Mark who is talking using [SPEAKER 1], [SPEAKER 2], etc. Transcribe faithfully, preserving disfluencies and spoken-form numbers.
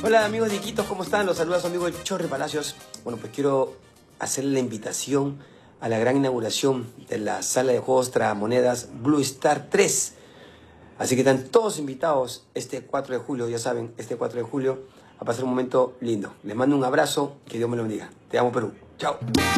[SPEAKER 1] Hola amigos de Iquitos, ¿cómo están? Los saluda su amigo el Chorri Palacios. Bueno, pues quiero hacerle la invitación a la gran inauguración de la sala de juegos tragamonedas Blue Star tres. Así que están todos invitados este cuatro de julio, ya saben, este cuatro de julio, a pasar un momento lindo. Les mando un abrazo, que Dios me lo bendiga. Te amo, Perú. Chao.